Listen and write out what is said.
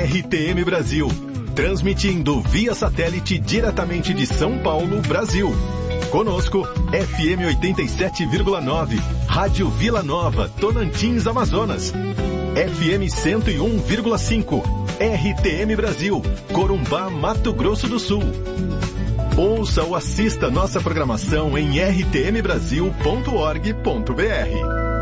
RTM Brasil, transmitindo via satélite diretamente de São Paulo, Brasil. Conosco, FM 87,9, Rádio Vila Nova, Tocantins, Amazonas. FM 101,5, RTM Brasil, Corumbá, Mato Grosso do Sul. Ouça ou assista nossa programação em rtmbrasil.org.br.